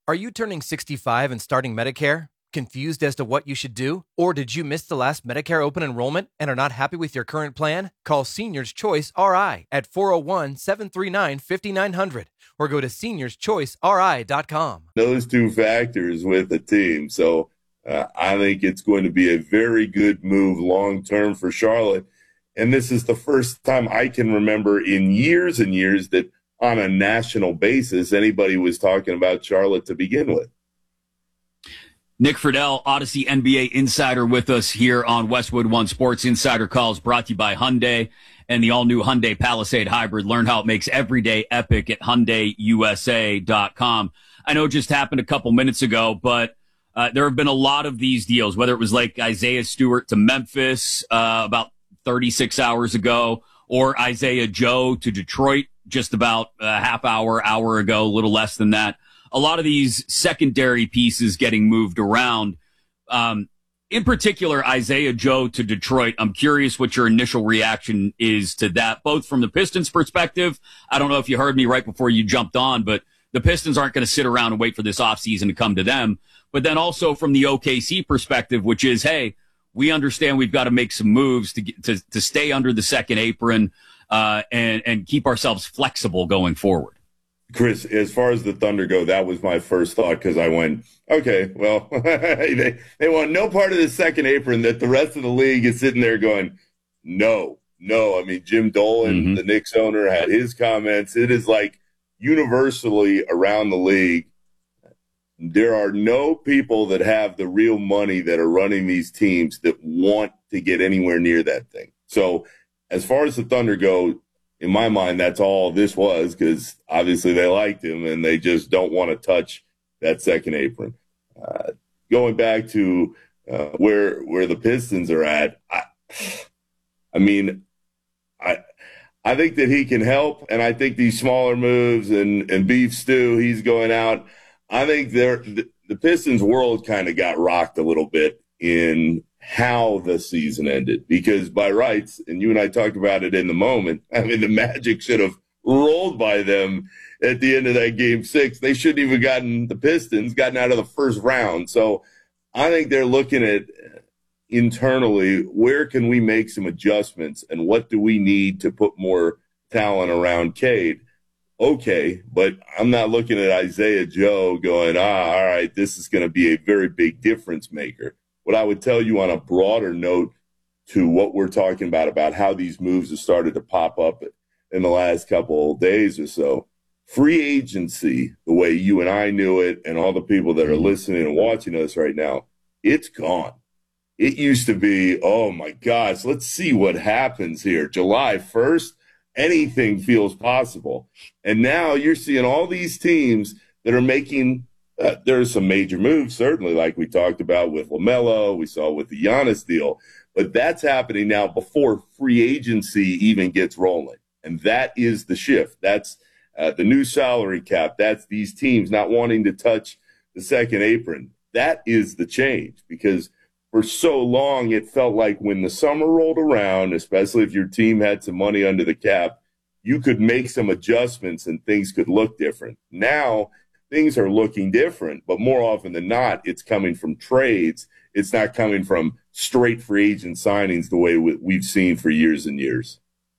Are you turning 65 and starting Medicare? Confused as to what you should do? Or did you miss the last Medicare open enrollment and are not happy with your current plan? Call Seniors Choice RI at 401-739-5900 or go to seniorschoiceri.com. Those two factors with the team. So I think it's going to be a very good move long-term for Charlotte. And this is the first time I can remember in years and years that on a national basis anybody was talking about Charlotte to begin with. Nick Friedel, Odyssey NBA Insider, with us here on Westwood One Sports. Insider Calls brought to you by Hyundai and the all-new Hyundai Palisade Hybrid. Learn how it makes every day epic at HyundaiUSA.com. I know it just happened a couple minutes ago, but there have been a lot of these deals, whether it was like Isaiah Stewart to Memphis about 36 hours ago, or Isaiah Joe to Detroit just about a half hour ago, a little less than that. A lot of these secondary pieces getting moved around. In particular, Isaiah Joe to Detroit. I'm curious what your initial reaction is to that, both from the Pistons' perspective. I don't know if you heard me right before you jumped on, but the Pistons aren't going to sit around and wait for this offseason to come to them. But then also from the OKC perspective, which is, hey, we understand we've got to make some moves to stay under the second apron and keep ourselves flexible going forward. Chris, as far as the Thunder go, that was my first thought because I went, okay, well, they want no part of the second apron that the rest of the league is sitting there going, no. I mean, Jim Dolan, the Knicks owner, had his comments. It is like universally around the league, there are no people that have the real money that are running these teams that want to get anywhere near that thing. So as far as the Thunder go, in my mind, that's all this was, because obviously they liked him and they just don't want to touch that second apron. Going back to where the Pistons are at, I mean, I think that he can help, and I think these smaller moves and beef stew, he's going out. I think the Pistons world kind of got rocked a little bit in how the season ended, because by rights, and you and I talked about it in the moment, I mean, the Magic should have rolled by them at the end of that game 6. They shouldn't even gotten out of the first round. So I think they're looking at internally, where can we make some adjustments and what do we need to put more talent around Cade? Okay, but I'm not looking at Isaiah Joe going, all right, this is going to be a very big difference maker. What I would tell you on a broader note to what we're talking about how these moves have started to pop up in the last couple of days or so, free agency, the way you and I knew it and all the people that are listening and watching us right now, it's gone. It used to be, oh, my gosh, let's see what happens here. July 1st, anything feels possible. And now you're seeing all these teams that are making there are some major moves, certainly, like we talked about with LaMelo, we saw with the Giannis deal. But that's happening now before free agency even gets rolling. And that is the shift. That's the new salary cap. That's these teams not wanting to touch the second apron. That is the change, because for so long it felt like when the summer rolled around, especially if your team had some money under the cap, you could make some adjustments and things could look different. Now things are looking different, but more often than not, it's coming from trades. It's not coming from straight free agent signings the way we've seen for years and years.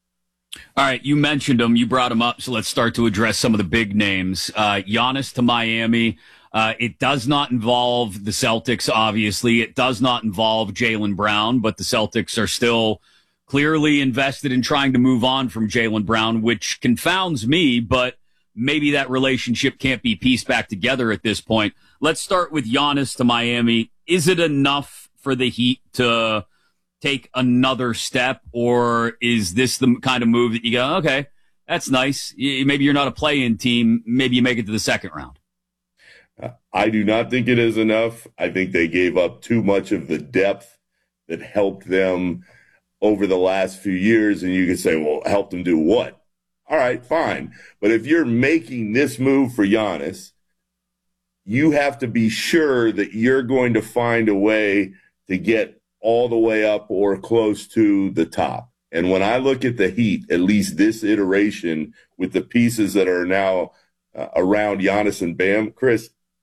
All right, you mentioned them. You brought them up, so let's start to address some of the big names. Giannis to Miami. It does not involve the Celtics, obviously. It does not involve Jaylen Brown, but the Celtics are still clearly invested in trying to move on from Jaylen Brown, which confounds me, but maybe that relationship can't be pieced back together at this point. Let's start with Giannis to Miami. Is it enough for the Heat to take another step, or is this the kind of move that you go, okay, that's nice. Maybe you're not a play-in team. Maybe you make it to the second round. I do not think it is enough. I think they gave up too much of the depth that helped them over the last few years. And you could say, well, help them do what? All right, fine. But if you're making this move for Giannis, you have to be sure that you're going to find a way to get all the way up or close to the top. And when I look at the Heat, at least this iteration with the pieces that are now around Giannis and Bam, Chris,